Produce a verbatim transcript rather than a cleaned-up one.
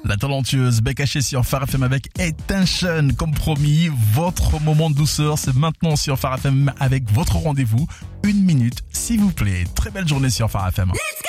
La talentueuse Bec Haché sur Phare F M avec Attention. Comme promis, votre moment de douceur, c'est maintenant sur Phare F M avec votre rendez-vous. Une minute, s'il vous plaît. Très belle journée sur Phare F M. Let's go!